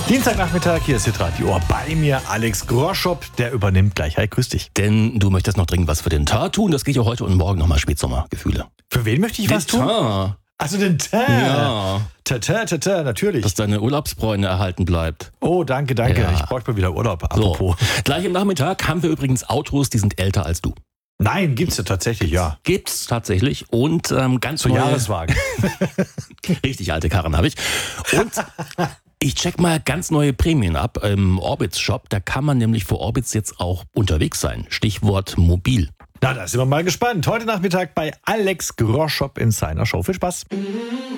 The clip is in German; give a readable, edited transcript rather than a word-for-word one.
Dienstagnachmittag, hier ist Hitradio. Bei mir Alex Groschop, der übernimmt gleich. Hi, grüß dich. Denn du möchtest noch dringend was für den Tag tun. Das geht ja heute und morgen nochmal Spätsommergefühle. Für wen möchte ich was tun? Also den Tag. Ja. Tata, natürlich. Dass deine Urlaubsbräune erhalten bleibt. Oh, danke. Ja. Ich bräuchte mal wieder Urlaub, apropos. So. Gleich im Nachmittag haben wir übrigens Autos, die sind älter als du. Nein, gibt's ja tatsächlich, ja. Gibt's tatsächlich und ganz So neue... Jahreswagen. Richtig alte Karren habe ich. Und ich check mal ganz neue Prämien ab im Orbitz Shop. Da kann man nämlich für Orbitz jetzt auch unterwegs sein. Stichwort mobil. Na, da sind wir mal gespannt. Heute Nachmittag bei Alex Groschop in seiner Show. Viel Spaß.